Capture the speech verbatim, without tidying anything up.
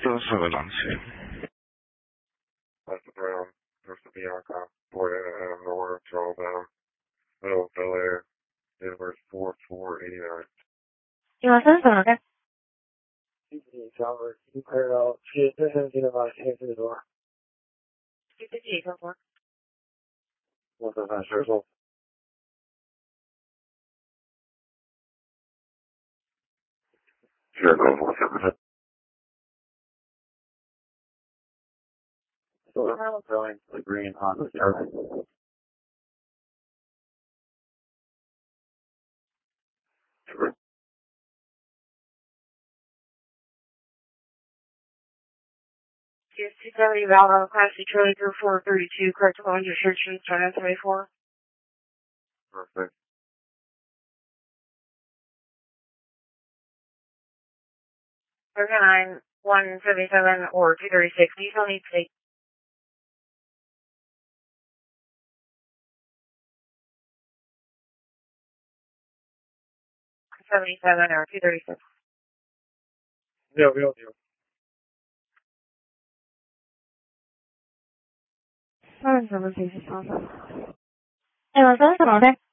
是个冷气。 West Brown, Costa Bianca, Port Adam, North, Charleston, Middle Bel Air, Denver four four eighty nine. 一万三怎么的？ 谢谢小伟，一块到谢谢生气的话，谢谢多少？ 谢谢几个吗？ 我这算师傅。是个我想的。So I'm going to green on the surface. Yes, two seventy Valhalla Class C Charlie through four thirty-two, correct on your search and start on twenty-four. Perfect. thirty-nine, one seventy-seven, or two thirty-six. You still need to take seventy-seven or two thirty-six. 六六九。 嗯，什么情绪方法？哎，我说什么呗？